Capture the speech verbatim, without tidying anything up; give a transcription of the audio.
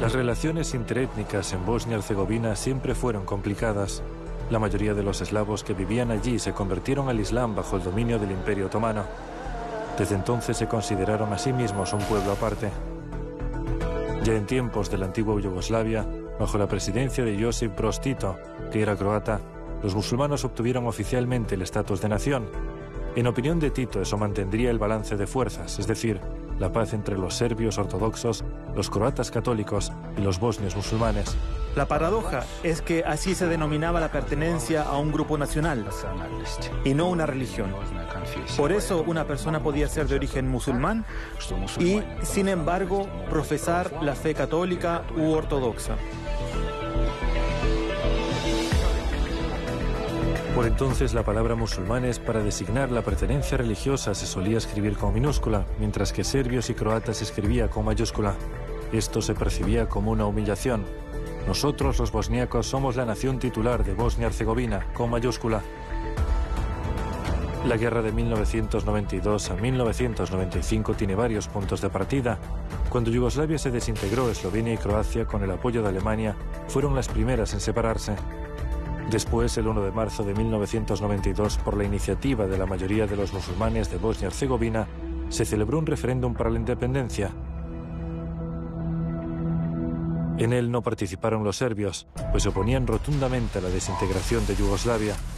Las relaciones interétnicas en Bosnia-Herzegovina siempre fueron complicadas. La mayoría de los eslavos que vivían allí se convirtieron al Islam bajo el dominio del Imperio Otomano. Desde entonces se consideraron a sí mismos un pueblo aparte. Ya en tiempos de la antigua Yugoslavia, bajo la presidencia de Josip Broz Tito, que era croata, los musulmanes obtuvieron oficialmente el estatus de nación. En opinión de Tito, eso mantendría el balance de fuerzas, es decir, la paz entre los serbios ortodoxos, los croatas católicos y los bosnios musulmanes. La paradoja es que así se denominaba la pertenencia a un grupo nacional y no una religión. Por eso una persona podía ser de origen musulmán y, sin embargo, profesar la fe católica u ortodoxa. Por entonces la palabra musulmanes para designar la pertenencia religiosa se solía escribir con minúscula, mientras que serbios y croatas se escribía con mayúscula. Esto se percibía como una humillación. Nosotros, los bosníacos, somos la nación titular de Bosnia-Herzegovina, con mayúscula. La guerra de mil novecientos noventa y dos a mil novecientos noventa y cinco tiene varios puntos de partida. Cuando Yugoslavia se desintegró, Eslovenia y Croacia, con el apoyo de Alemania, fueron las primeras en separarse. Después, el uno de marzo de mil novecientos noventa y dos, por la iniciativa de la mayoría de los musulmanes de Bosnia-Herzegovina, se celebró un referéndum para la independencia. En él no participaron los serbios, pues se oponían rotundamente a la desintegración de Yugoslavia.